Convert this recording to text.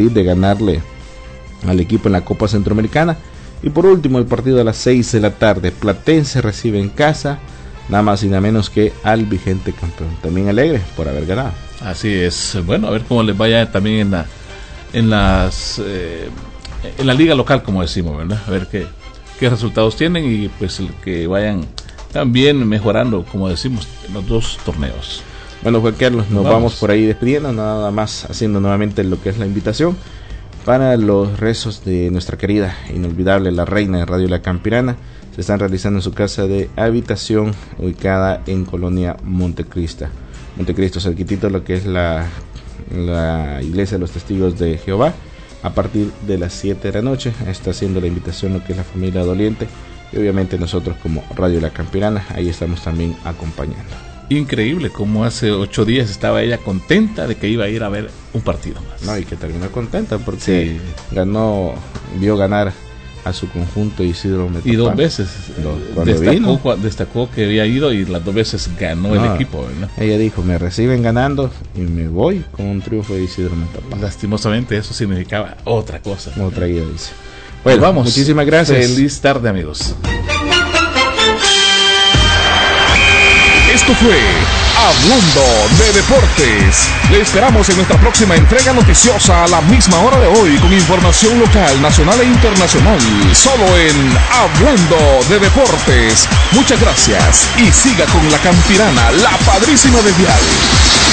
Valladolid de ganarle al equipo en la Copa Centroamericana. Y por último, el partido a las 6 de la tarde, Platense recibe en casa nada más y nada menos que al vigente campeón, también alegre por haber ganado. Así es, bueno, a ver cómo les vaya también en la liga local, como decimos, ¿verdad? A ver qué resultados tienen y pues que vayan también mejorando, como decimos, en los dos torneos. Bueno, Juan Carlos, nos vamos por ahí despidiendo, nada más haciendo nuevamente lo que es la invitación para los rezos de nuestra querida, inolvidable, la reina de Radio La Campirana. Se están realizando en su casa de habitación, ubicada en Colonia Montecristo, cerquitito de lo que es la iglesia de los Testigos de Jehová. A partir de las 7 de la noche está haciendo la invitación lo que es la familia doliente, y obviamente nosotros como Radio La Campirana ahí estamos también acompañando. Increíble como hace 8 días estaba ella contenta de que iba a ir a ver un partido más. No, y que terminó contenta porque vio ganar a su conjunto Isidro Metapán. Y 2 veces destacó que había ido y las 2 veces ganó el equipo, ¿verdad? Ella dijo, me reciben ganando y me voy con un triunfo de Isidro Metapán. Lastimosamente eso significaba otra cosa. Otra ida, dice. Bueno, vamos. Muchísimas gracias. Feliz tarde, amigos. Esto fue Hablando de Deportes. Le esperamos en nuestra próxima entrega noticiosa a la misma hora de hoy con información local, nacional e internacional. Solo en Hablando de Deportes. Muchas gracias y siga con La Campirana, la padrísima de Vial.